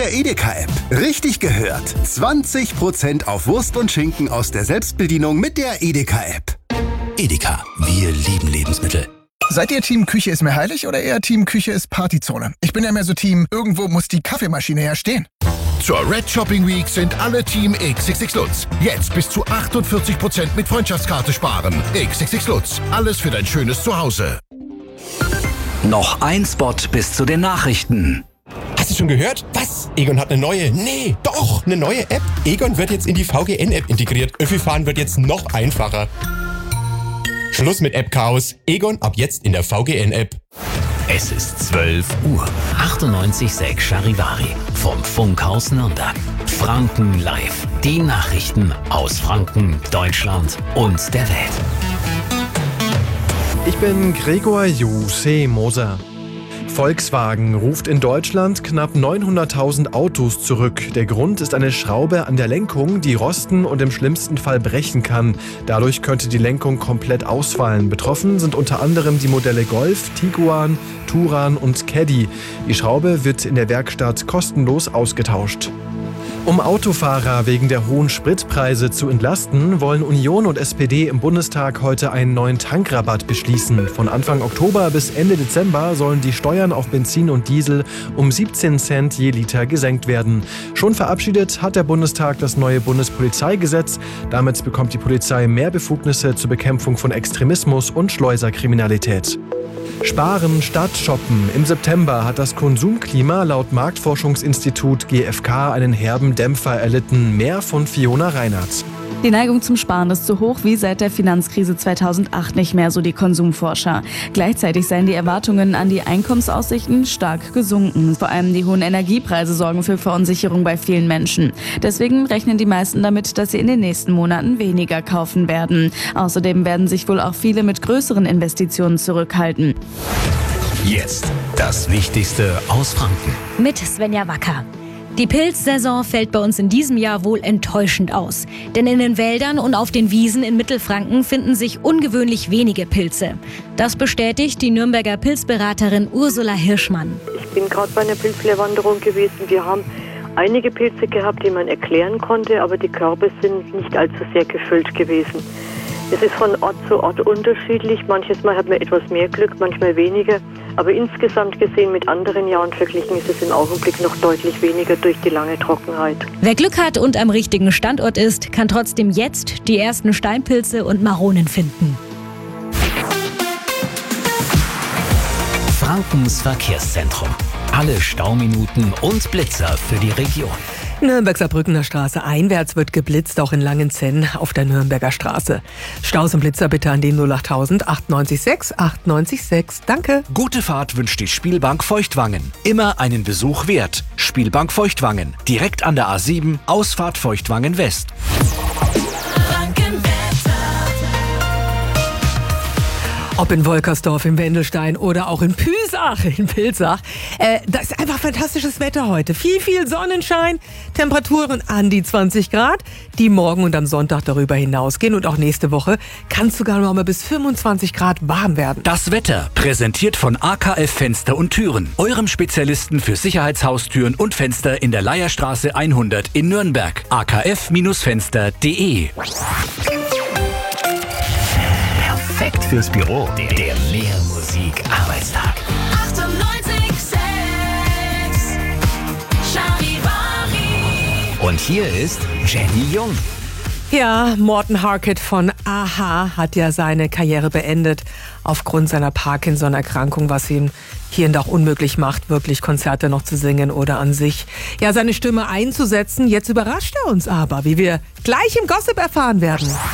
der Edeka-App. Richtig gehört. 20% auf Wurst und Schinken aus der Selbstbedienung mit der Edeka-App. Edeka, wir lieben Lebensmittel. Seid ihr Team Küche ist mir heilig oder eher Team Küche ist Partyzone? Ich bin ja mehr so Team, irgendwo muss die Kaffeemaschine ja stehen. Zur Red Shopping Week sind alle Team XXX Lutz. Jetzt bis zu 48% mit Freundschaftskarte sparen. XXX Lutz, alles für dein schönes Zuhause. Noch ein Spot bis zu den Nachrichten. Hast du schon gehört? Was? Egon hat eine neue? Nee, doch, eine neue App. Egon wird jetzt in die VGN-App integriert. Öffi-Fahren wird jetzt noch einfacher. Schluss mit App-Chaos. Egon ab jetzt in der VGN-App. Es ist 12 Uhr. 98,6 Charivari vom Funkhaus Nürnberg. Franken live. Die Nachrichten aus Franken, Deutschland und der Welt. Ich bin Gregor Jose Moser. Volkswagen ruft in Deutschland knapp 900.000 Autos zurück. Der Grund ist eine Schraube an der Lenkung, die rosten und im schlimmsten Fall brechen kann. Dadurch könnte die Lenkung komplett ausfallen. Betroffen sind unter anderem die Modelle Golf, Tiguan, Touran und Caddy. Die Schraube wird in der Werkstatt kostenlos ausgetauscht. Um Autofahrer wegen der hohen Spritpreise zu entlasten, wollen Union und SPD im Bundestag heute einen neuen Tankrabatt beschließen. Von Anfang Oktober bis Ende Dezember sollen die Steuern auf Benzin und Diesel um 17 Cent je Liter gesenkt werden. Schon verabschiedet hat der Bundestag das neue Bundespolizeigesetz. Damit bekommt die Polizei mehr Befugnisse zur Bekämpfung von Extremismus und Schleuserkriminalität. Sparen statt shoppen. Im September hat das Konsumklima laut Marktforschungsinstitut GfK einen herben Dämpfer erlitten. Mehr von Fiona Reinhardt. Die Neigung zum Sparen ist so hoch wie seit der Finanzkrise 2008 nicht mehr, so die Konsumforscher. Gleichzeitig seien die Erwartungen an die Einkommensaussichten stark gesunken. Vor allem die hohen Energiepreise sorgen für Verunsicherung bei vielen Menschen. Deswegen rechnen die meisten damit, dass sie in den nächsten Monaten weniger kaufen werden. Außerdem werden sich wohl auch viele mit größeren Investitionen zurückhalten. Jetzt das Wichtigste aus Franken. Mit Svenja Wacker. Die Pilzsaison fällt bei uns in diesem Jahr wohl enttäuschend aus. Denn in den Wäldern und auf den Wiesen in Mittelfranken finden sich ungewöhnlich wenige Pilze. Das bestätigt die Nürnberger Pilzberaterin Ursula Hirschmann. Ich bin gerade bei einer Pilzlehrwanderung gewesen. Wir haben einige Pilze gehabt, die man erklären konnte, aber die Körbe sind nicht allzu sehr gefüllt gewesen. Es ist von Ort zu Ort unterschiedlich. Manches Mal hat man etwas mehr Glück, manchmal weniger. Aber insgesamt gesehen mit anderen Jahren verglichen ist es im Augenblick noch deutlich weniger durch die lange Trockenheit. Wer Glück hat und am richtigen Standort ist, kann trotzdem jetzt die ersten Steinpilze und Maronen finden. Frankens Verkehrszentrum. Alle Stauminuten und Blitzer für die Region. Nürnberg-Saarbrückener Straße einwärts wird geblitzt, auch in Langenzenn auf der Nürnberger Straße. Staus und Blitzer bitte an den 08000 896 896. Danke. Gute Fahrt wünscht die Spielbank Feuchtwangen. Immer einen Besuch wert. Spielbank Feuchtwangen. Direkt an der A7, Ausfahrt Feuchtwangen West. Ob in Wolkersdorf, in Wendelstein oder auch in Püsach, in Pilsach. Das ist einfach fantastisches Wetter heute. Viel Sonnenschein, Temperaturen an die 20 Grad, die morgen und am Sonntag darüber hinausgehen. Und auch nächste Woche kann es sogar noch mal bis 25 Grad warm werden. Das Wetter präsentiert von AKF Fenster und Türen. Eurem Spezialisten für Sicherheitshaustüren und Fenster in der Leierstraße 100 in Nürnberg. akf-fenster.de. Perfekt fürs Büro. Der Mehrmusik-Arbeitstag. 98,6 Charivari. Und hier ist Jenny Jung. Ja, Morten Harkett von a-ha hat ja seine Karriere beendet aufgrund seiner Parkinson-Erkrankung, was ihm hier und auch unmöglich macht, wirklich Konzerte noch zu singen oder an sich seine Stimme einzusetzen. Jetzt überrascht er uns aber, wie wir gleich im Gossip erfahren werden.